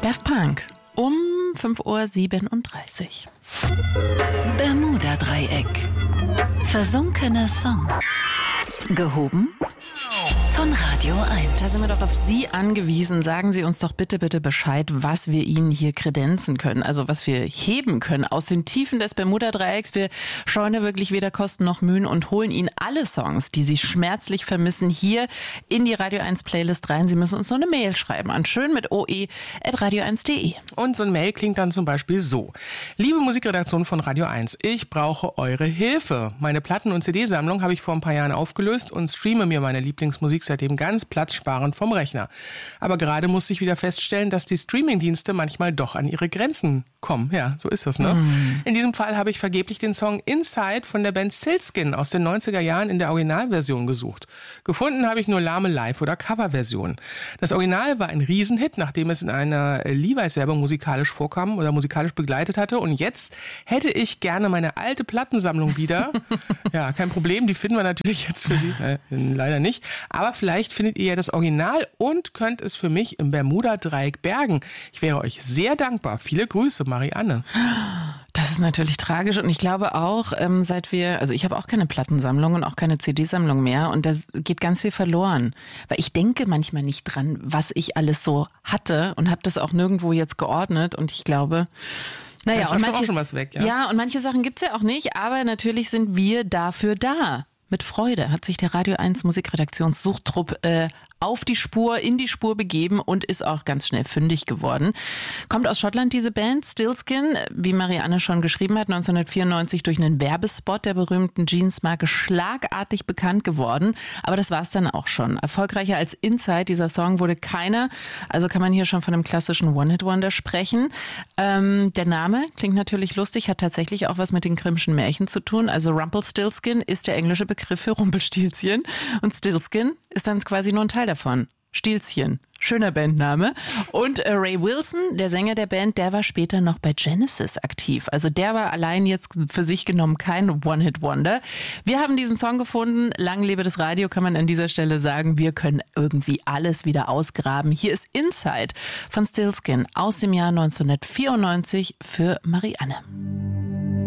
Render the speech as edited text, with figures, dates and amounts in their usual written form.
Daft Punk um 5:37 Uhr. Bermuda-Dreieck. Versunkene Songs. Gehoben von Radio 1. Da sind wir doch auf Sie angewiesen. Sagen Sie uns doch bitte Bescheid, was wir Ihnen hier kredenzen können. Also was wir heben können aus den Tiefen des Bermuda-Dreiecks. Wir scheuen da wirklich weder Kosten noch Mühen und holen Ihnen alle Songs, die Sie schmerzlich vermissen, hier in die Radio 1 Playlist rein. Sie müssen uns so eine Mail schreiben an schön@radio1.de. Und so ein Mail klingt dann zum Beispiel so. Liebe Musikredaktion von Radio 1, ich brauche eure Hilfe. Meine Platten- und CD-Sammlung habe ich vor ein paar Jahren aufgelöst und streame mir meine Lieblingsmusik seitdem ganz platzsparend vom Rechner. Aber gerade musste ich wieder feststellen, dass die Streamingdienste manchmal doch an ihre Grenzen kommen. Ja, so ist das, ne? In diesem Fall habe ich vergeblich den Song Inside von der Band Silkskin aus den 90er Jahren in der Originalversion gesucht. Gefunden habe ich nur lahme Live- oder Coverversion. Das Original war ein Riesenhit, nachdem es in einer Levi's-Werbung musikalisch vorkam oder musikalisch begleitet hatte. Und jetzt hätte ich gerne meine alte Plattensammlung wieder. Ja, kein Problem, die finden wir natürlich jetzt für Sie. Leider nicht. Aber vielleicht findet ihr ja das Original und könnt es für mich im Bermuda-Dreieck bergen. Ich wäre euch sehr dankbar. Viele Grüße, Marianne. Das ist natürlich tragisch und ich glaube auch, ich habe auch keine Plattensammlung und auch keine CD-Sammlung mehr und da geht ganz viel verloren. Weil ich denke manchmal nicht dran, was ich alles so hatte und habe das auch nirgendwo jetzt geordnet und ich glaube... Naja, und auch schon was weg, ja? Ja, und manche Sachen gibt's ja auch nicht, aber natürlich sind wir dafür da. Mit Freude hat sich der Radio 1 Musikredaktionssuchtrupp in die Spur begeben und ist auch ganz schnell fündig geworden. Kommt aus Schottland diese Band, Silkskin, wie Marianne schon geschrieben hat, 1994 durch einen Werbespot der berühmten Jeans-Marke schlagartig bekannt geworden. Aber das war's dann auch schon. Erfolgreicher als Inside, dieser Song, wurde keiner. Also kann man hier schon von einem klassischen One-Hit-Wonder sprechen. Der Name klingt natürlich lustig, hat tatsächlich auch was mit den Grimmschen Märchen zu tun. Also Rumpelstiltskin ist der englische Begriff für Rumpelstilzchen und Stiltskin ist dann quasi nur ein Teil davon. Stilzchen. Schöner Bandname. Und Ray Wilson, der Sänger der Band, der war später noch bei Genesis aktiv. Also der war allein jetzt für sich genommen kein One-Hit-Wonder. Wir haben diesen Song gefunden. Lang lebe das Radio, kann man an dieser Stelle sagen. Wir können irgendwie alles wieder ausgraben. Hier ist Inside von Silkskin aus dem Jahr 1994 für Marianne.